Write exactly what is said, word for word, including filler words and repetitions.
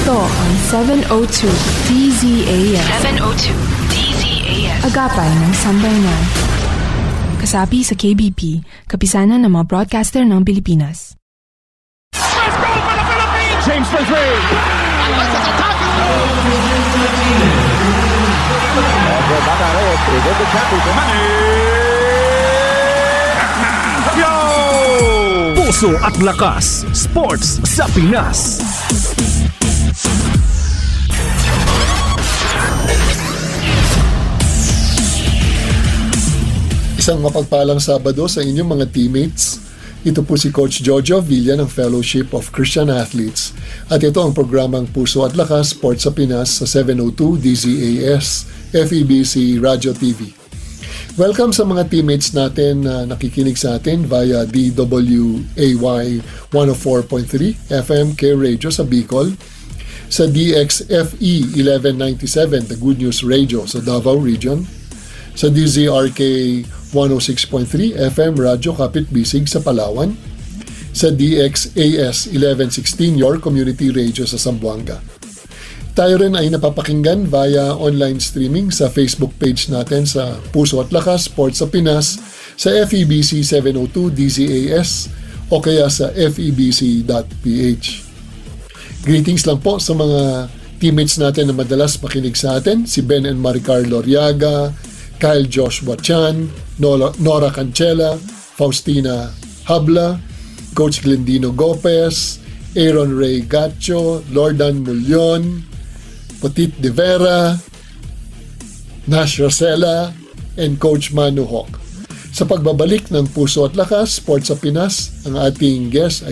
Ito ang seven oh two D Z A S. seven oh two D Z A S. Agapan ng sambayanan. Kasapi sa K B P, kapisanan ng mga broadcaster ng Pilipinas. Let's go for the Philippines! James for three! Unless it's a top! Puso at Lakas, Sports sa Pinas. Isang mapagpalang Sabado sa inyong mga teammates. Ito po si Coach Jojo Villa ng Fellowship of Christian Athletes. At ito ang programang Puso at Lakas, Sports sa Pinas sa seven oh two D Z A S, F E B C Radio T V. Welcome sa mga teammates natin na nakikinig sa atin via D W A Y one oh four point three F M K Radio sa Bicol, sa D X F E eleven ninety-seven, the Good News Radio sa Davao Region, sa D Z R K one oh six point three F M Radio Kapit Bisig sa Palawan, sa D X A S eleven sixteen Your Community Radio sa Zamboanga. Tayo rin ay napapakinggan via online streaming sa Facebook page natin sa Puso at Lakas, Sports sa Pinas, sa F E B C seven oh two D Z A S o kaya sa F E B C dot P H. Greetings lang po sa mga teammates natin na madalas makinig sa atin, si Ben and Maricar Loriaga, Kyle Joshua Chan, Nora, Nora Cancela, Faustina Habla, Coach Glendino Gopez, Aaron Ray Gacho, Lordan Mulyon, Petit De Vera, Nash Rosella, and Coach Manu Hawk. Sa pagbabalik ng Puso at Lakas, Sports sa Pinas, ang ating guest ay